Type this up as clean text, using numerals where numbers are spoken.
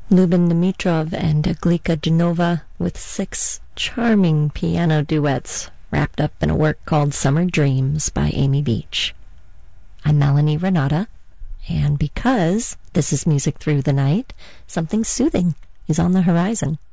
Lubin Dimitrov and Glika Genova with 6 charming piano duets wrapped up in a work called Summer Dreams by Amy Beach. I'm Melanie Renata, and because this is Music Through the Night, something soothing is on the horizon.